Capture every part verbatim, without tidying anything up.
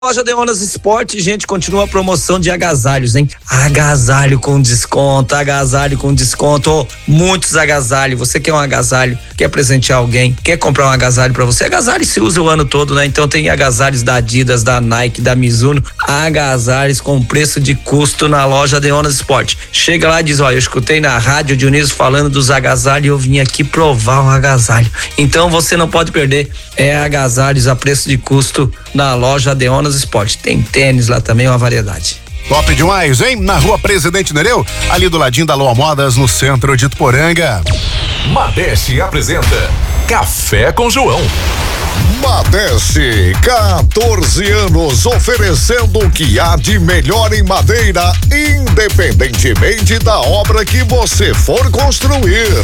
Loja Deonas Esporte, gente, continua a promoção de agasalhos, hein? Agasalho com desconto, agasalho com desconto, muitos agasalhos. Você quer um agasalho, quer presentear alguém, quer comprar um agasalho pra você? Agasalho se usa o ano todo, né? Então tem agasalhos da Adidas, da Nike, da Mizuno, agasalhos com preço de custo na Loja Deonas Esporte. Chega lá e diz, ó, eu escutei na rádio Dionísio falando dos agasalhos e eu vim aqui provar um agasalho. Então você não pode perder, é agasalhos a preço de custo na Loja Deonas Esporte. Tem tênis lá também, uma variedade. Top demais, hein? Na Rua Presidente Nereu, ali do ladinho da Loa Modas, no centro de Ituporanga. Madeste apresenta Café com João. Madeste, quatorze anos oferecendo o que há de melhor em madeira, independentemente da obra que você for construir.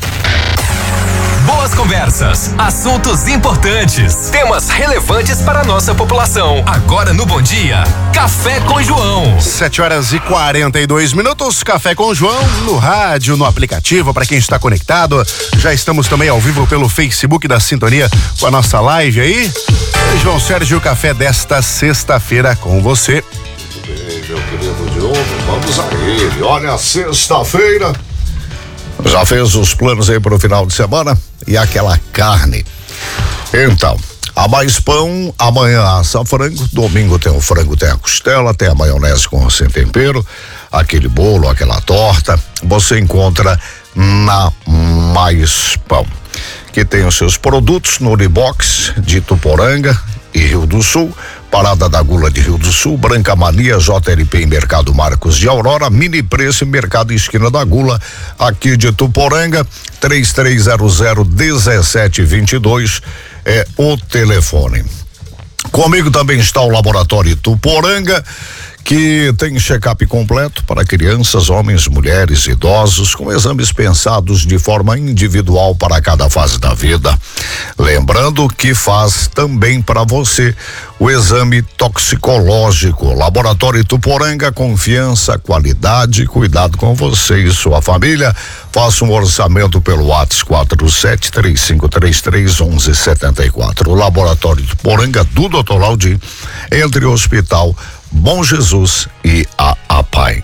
Boas conversas, assuntos importantes, temas relevantes para a nossa população. Agora no Bom Dia, Café com João. sete horas e quarenta e dois minutos, Café com João, no rádio, no aplicativo, para quem está conectado. Já estamos também ao vivo pelo Facebook da Sintonia com a nossa live aí. João Sérgio, o café desta sexta-feira com você. Muito bem, meu querido Diogo, vamos a ele. Olha, sexta-feira. Já fez os planos aí para o final de semana? E aquela carne? Então, a Mais Pão, amanhã assa frango, domingo tem o frango, tem a costela, tem a maionese com sem tempero, aquele bolo, aquela torta, você encontra na Mais Pão, que tem os seus produtos no Unibox de Ituporanga e Rio do Sul, Parada da Gula de Rio do Sul, Branca Mania, J L P em Mercado Marcos de Aurora, Mini Preço em Mercado Esquina da Gula, aqui de Ituporanga, três três zero zero um sete dois dois é o telefone. Comigo também está o Laboratório Ituporanga, que tem check-up completo para crianças, homens, mulheres, idosos, com exames pensados de forma individual para cada fase da vida. Lembrando que faz também para você o exame toxicológico. Laboratório Ituporanga, confiança, qualidade, cuidado com você e sua família. Faça um orçamento pelo WhatsApp quatro sete três cinco três três um um sete quatro. O Laboratório Ituporanga do doutor Laudi, entre o Hospital Bom Jesus e a APAI.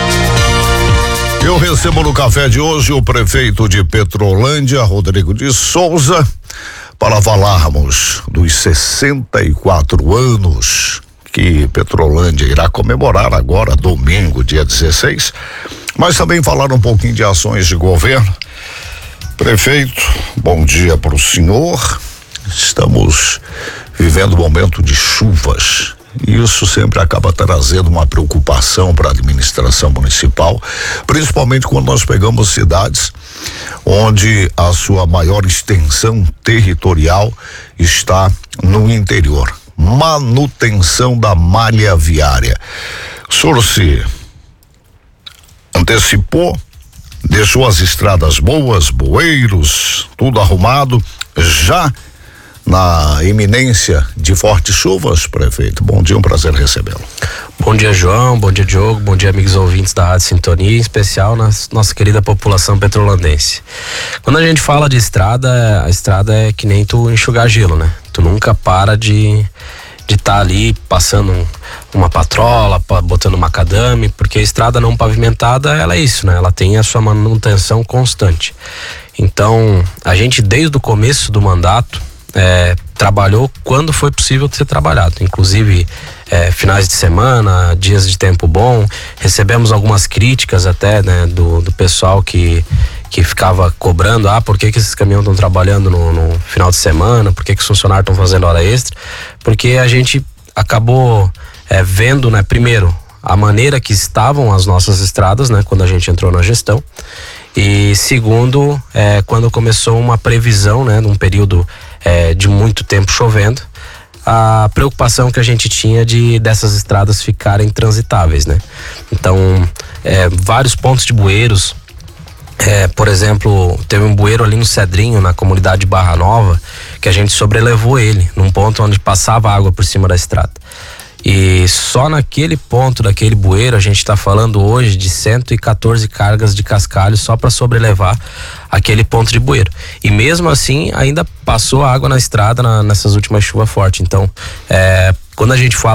Eu recebo no café de hoje o prefeito de Petrolândia, Rodrigo de Souza, para falarmos dos sessenta e quatro anos que Petrolândia irá comemorar agora, domingo, dia dezesseis, mas também falar um pouquinho de ações de governo. Prefeito, bom dia para o senhor. Estamos vivendo um momento de chuvas. Isso sempre acaba trazendo uma preocupação para a administração municipal, principalmente quando nós pegamos cidades onde a sua maior extensão territorial está no interior. Manutenção da malha viária. O senhor se antecipou, deixou as estradas boas, bueiros, tudo arrumado, já na iminência de fortes chuvas, prefeito. Bom dia, um prazer recebê-lo. Bom dia, João, bom dia, Diogo, bom dia, amigos ouvintes da Rádio Sintonia, em especial na nossa querida população petrolandense. Quando a gente fala de estrada, a estrada é que nem tu enxugar gelo, né? Tu nunca para de de estar tá ali passando um, uma patrola, botando macadame, porque a estrada não pavimentada, ela é isso, né? Ela tem a sua manutenção constante. Então, a gente desde o começo do mandato É, trabalhou quando foi possível ser trabalhado, inclusive é, finais de semana, dias de tempo bom. Recebemos algumas críticas até, né, do, do pessoal que, que ficava cobrando, ah, por que que esses caminhões estão trabalhando no, no final de semana, por que que os funcionários estão fazendo hora extra, porque a gente acabou é, vendo, né, primeiro, a maneira que estavam as nossas estradas, né, quando a gente entrou na gestão, e segundo, é, quando começou uma previsão, né, num período É, de muito tempo chovendo, a preocupação que a gente tinha de dessas estradas ficarem transitáveis, né? Então, é, vários pontos de bueiros, é, por exemplo, teve um bueiro ali no Cedrinho, na comunidade de Barra Nova, que a gente sobrelevou ele, num ponto onde passava água por cima da estrada. E só naquele ponto daquele bueiro a gente está falando hoje de cento e quatorze cargas de cascalho só para sobrelevar aquele ponto de bueiro. E mesmo assim ainda passou água na estrada na, nessas últimas chuvas fortes. Então, é, Quando a gente fala